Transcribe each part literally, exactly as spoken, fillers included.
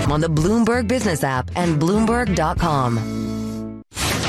anytime on the Bloomberg Business app and Bloomberg dot com.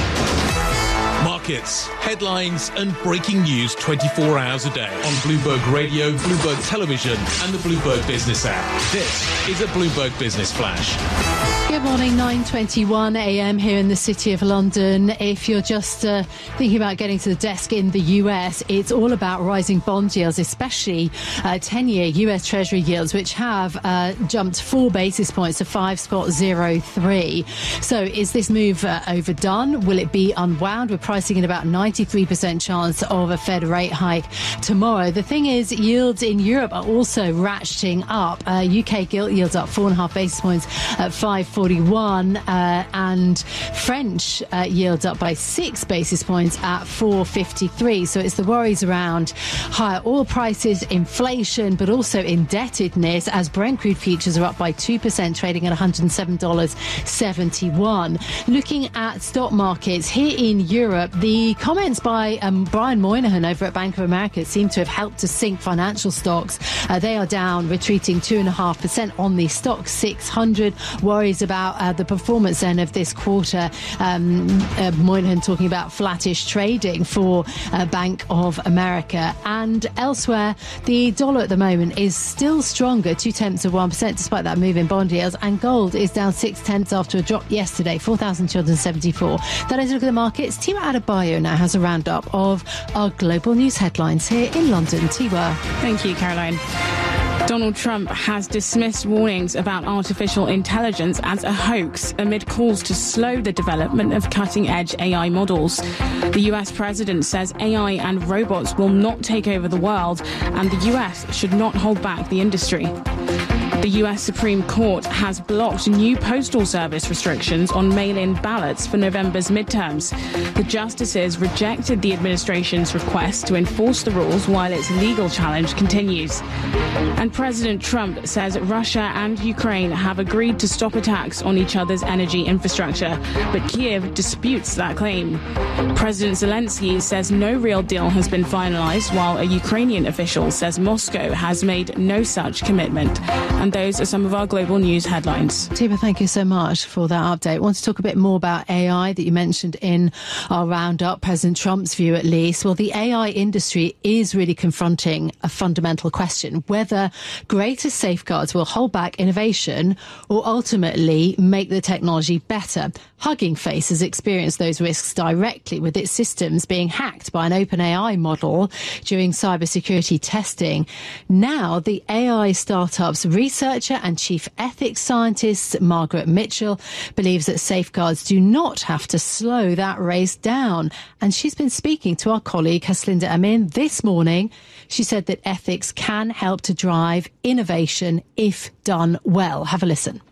Markets, headlines and breaking news twenty-four hours a day on Bloomberg Radio, Bloomberg Television and the Bloomberg Business app. This is a Bloomberg Business Flash. Good morning, nine twenty-one a m here in the City of London. If you're just uh, thinking about getting to the desk in the U S, it's all about rising bond yields, especially uh, ten-year U S Treasury yields, which have uh, jumped four basis points to five point zero three. So is this move uh, overdone? Will it be unwound? We're pricing in about ninety-three percent chance of a Fed rate hike tomorrow. The thing is, yields in Europe are also ratcheting up. Uh, U K gilt yields up four and a half basis points at five forty-one, uh, and French uh, yields up by six basis points at four fifty-three. So it's the worries around higher oil prices, inflation, but also indebtedness, as Brent crude futures are up by two percent, trading at one hundred seven dollars seventy-one. Looking at stock markets here in Europe, the comments by um, Brian Moynihan over at Bank of America seem to have helped to sink financial stocks. Uh, they are down, retreating two point five percent on the stock six hundred. Worries about uh, the performance then of this quarter. Um, uh, Moynihan talking about flattish trading for uh, Bank of America. And elsewhere, the dollar at the moment is still stronger, two tenths of one percent, despite that move in bond yields. And gold is down six tenths after a drop yesterday, four thousand two hundred seventy-four. That is a look at the markets. Tiwa Adebayo now has a roundup of our global news headlines here in London. Tiwa. Thank you, Caroline. Donald Trump has dismissed warnings about artificial intelligence as a hoax amid calls to slow the development of cutting-edge A I models. The U S president says A I and robots will not take over the world, and the U S should not hold back the industry. The U S Supreme Court has blocked new postal service restrictions on mail-in ballots for November's midterms. The justices rejected the administration's request to enforce the rules while its legal challenge continues. And President Trump says Russia and Ukraine have agreed to stop attacks on each other's energy infrastructure, but Kiev disputes that claim. President Zelensky says no real deal has been finalized, while a Ukrainian official says Moscow has made no such commitment. And those are some of our global news headlines. Tiba, thank you so much for that update. I want to talk a bit more about A I that you mentioned in our roundup, President Trump's view at least. Well, the A I industry is really confronting a fundamental question, whether greater safeguards will hold back innovation or ultimately make the technology better. Hugging Face has experienced those risks directly, with its systems being hacked by an OpenAI model during cybersecurity testing. Now, the A I startup's researcher and chief ethics scientist Margaret Mitchell believes that safeguards do not have to slow that race down. And she's been speaking to our colleague Haslinda Amin this morning. She said that ethics can help to drive innovation if done well. Have a listen.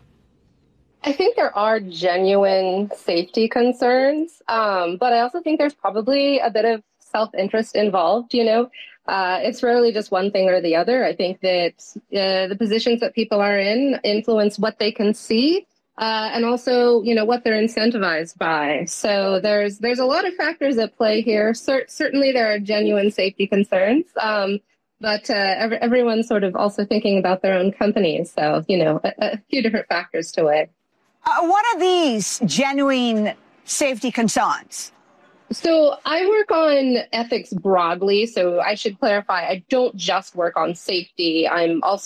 I think there are genuine safety concerns, um, but I also think there's probably a bit of self-interest involved, you know. Uh, it's rarely just one thing or the other. I think that uh, the positions that people are in influence what they can see uh, and also, you know, what they're incentivized by. So there's there's a lot of factors at play here. Cer- certainly there are genuine safety concerns, um, but uh, every, everyone's sort of also thinking about their own companies. So, you know, a, a few different factors to weigh. Uh, what are these genuine safety concerns? So I work on ethics broadly, so I should clarify, I don't just work on safety. I'm also